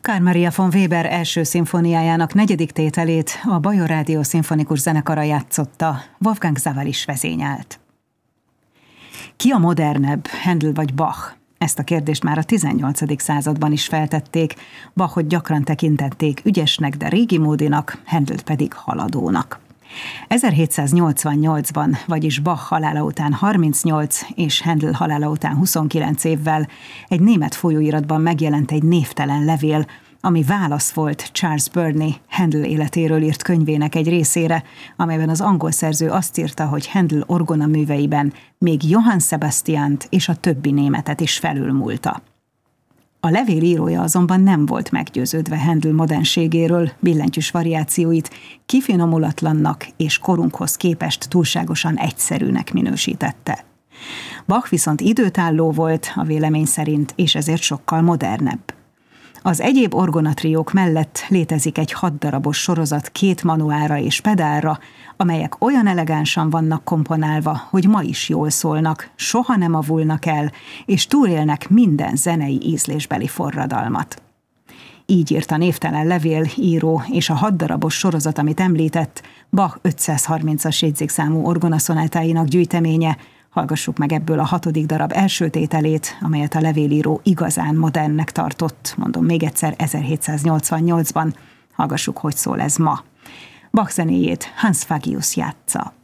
Oskar Maria von Weber első szimfóniájának 4. tételét a Bajor Rádió szimfonikus zenekara játszotta, Wolfgang Sawal is vezényelt. Ki a modernebb, Händel vagy Bach? Ezt a kérdést már a 18. században is feltették, Bachot gyakran tekintették ügyesnek, de régi módinak, Händelt pedig haladónak. 1788-ban, vagyis Bach halála után 38 és Händel halála után 29 évvel egy német folyóiratban megjelent egy névtelen levél, ami válasz volt Charles Burney Händel életéről írt könyvének egy részére, amelyben az angol szerző azt írta, hogy Händel orgonaműveiben még Johann Sebastiant és a többi németet is felülmúlta. A levél írója azonban nem volt meggyőződve Händel modernségéről, billentyűs variációit kifinomulatlannak és korunkhoz képest túlságosan egyszerűnek minősítette. Bach viszont időtálló volt a vélemény szerint, és ezért sokkal modernebb. Az egyéb orgonatriók mellett létezik egy 6 darabos sorozat 2 manuálra és pedálra, amelyek olyan elegánsan vannak komponálva, hogy ma is jól szólnak, soha nem avulnak el, és túlélnek minden zenei ízlésbeli forradalmat. Így írt a névtelen levél író, és a 6 darabos sorozat, amit említett, Bach 530-as jegyzékszámú orgonaszonátáinak gyűjteménye. Hallgassuk meg ebből a 6. darab első tételét, amelyet a levélíró igazán modernnek tartott, mondom még egyszer, 1788-ban. Hallgassuk, hogy szól ez ma. Bach zenéjét Hans Fagius játsza.